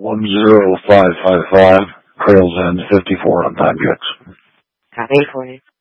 10555, Trails End 54 on Time Jets. Copy for you.